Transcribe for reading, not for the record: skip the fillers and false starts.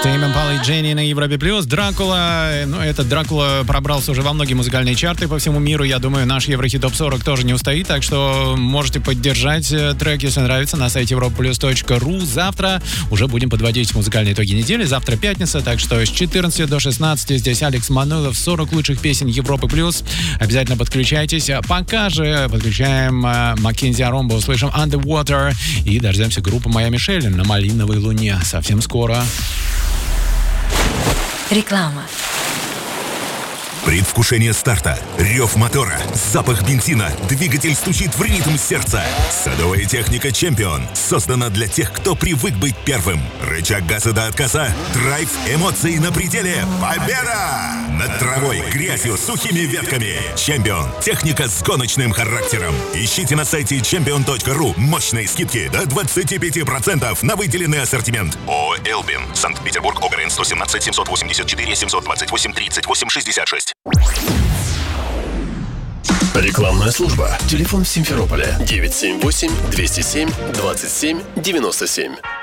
Тейм Импала и Дженни на Европе Плюс. Дракула. Ну, этот Дракула пробрался уже во многие музыкальные чарты по всему миру. Я думаю, наш Еврохит Топ 40 тоже не устоит. Так что можете поддержать трек, если нравится, на сайте europaplus.ru. Завтра уже будем подводить музыкальные итоги недели. Завтра пятница, так что с 14 до 16 здесь Алекс Мануилов. 40 лучших песен Европы Плюс. Обязательно подключайтесь. Пока же подключаем Маккензи Аромбо. Услышим Underwater. И дождемся группы Майами Шелли на Малиновой Луне. Совсем скоро. Реклама. Предвкушение старта, рев мотора, запах бензина, двигатель стучит в ритм сердца. Садовая техника «Чемпион» создана для тех, кто привык быть первым. Рычаг газа до отказа, драйв, эмоции на пределе. Победа! Над травой, грязью, сухими ветками. «Чемпион» — техника с гоночным характером. Ищите на сайте champion.ru мощные скидки до 25% на выделенный ассортимент. ООО «Элбин», Санкт-Петербург, ОГРН 117 784 728 38 66. Рекламная служба. Телефон в Симферополе 978-207-27-97.